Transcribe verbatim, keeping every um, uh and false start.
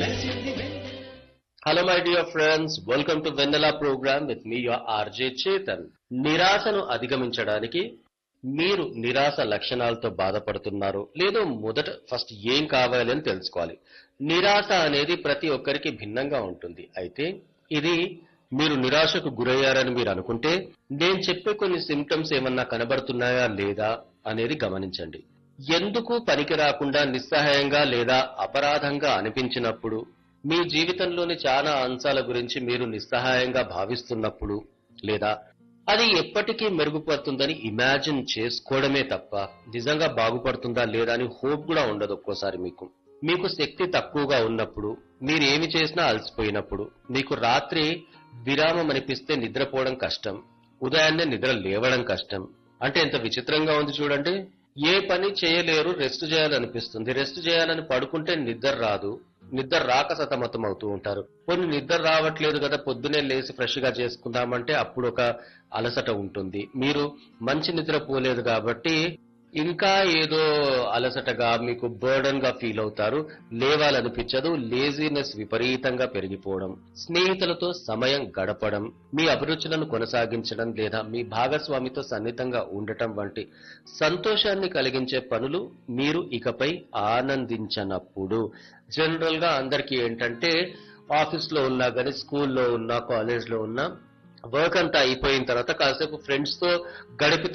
Hello, my dear friends. Welcome to Vanilla program with me, your R J Chetan. నిరాశను అధిగమించడానికి మీరు నిరాశ లక్షణాలతో బాధపడుతున్నారు లేదో మొదట ఫస్ట్ ఏం కావాలి అని తెలుసుకోవాలి. నిరాశ అనేది ప్రతి ఒక్కరికి భిన్నంగా ఉంటుంది. అయితే ఇది మీరు నిరాశకు గురయ్యారని మీరు అనుకుంటే నేను చెప్పే కొన్ని సిమ్టమ్స్ ఏమన్నా కనబడుతున్నాయా లేదా అనేది గమనించండి. ఎందుకు పనికి రాకుండా నిస్సహాయంగా లేదా అపరాధంగా అనిపించినప్పుడు మీ జీవితంలోని చాలా అంశాల గురించి మీరు నిస్సహాయంగా భావిస్తున్నప్పుడు లేదా అది ఎప్పటికీ మెరుగుపడుతుందని ఇమాజిన్ చేసుకోవడమే తప్ప నిజంగా బాగుపడుతుందా లేదా అని హోప్ కూడా ఉండదు. ఒక్కోసారి మీకు మీకు శక్తి తక్కువగా ఉన్నప్పుడు మీరు ఏమి చేసినా అలసిపోయినప్పుడు మీకు రాత్రి విరామం అనిపిస్తే నిద్రపోవడం కష్టం, ఉదయాన్నే నిద్ర లేవడం కష్టం. అంటే ఎంత విచిత్రంగా ఉంది చూడండి. ఏ పని చేయలేరు, రెస్ట్ చేయాలనిపిస్తుంది, రెస్ట్ చేయాలని పడుకుంటే నిద్ర రాదు, నిద్ర రాక సతమతం అవుతూ ఉంటారు. కొన్ని నిద్ర రావట్లేదు కదా పొద్దునే లేచి ఫ్రెష్ గా చేసుకుందామంటే అప్పుడు ఒక అలసట ఉంటుంది. మీరు మంచి నిద్ర పోలేదు కాబట్టి ఇంకా ఏదో అలసటగా మీకు బర్డన్ గా ఫీల్ అవుతారు, లేవాలనిపించదు, లేజీనెస్ విపరీతంగా పెరిగిపోవడం, స్నేహితులతో సమయం గడపడం, మీ అభిరుచులను కొనసాగించడం లేదా మీ భాగస్వామితో సన్నిహితంగా ఉండటం వంటి సంతోషాన్ని కలిగించే పనులు మీరు ఇకపై ఆనందించనప్పుడు. జనరల్ గా అందరికీ ఏంటంటే ఆఫీస్ లో ఉన్నా కానీ స్కూల్లో ఉన్నా కాలేజ్ లో ఉన్నా వర్క్ అంతా అయిపోయిన తర్వాత కాసేపు ఫ్రెండ్స్ తో గడిపితే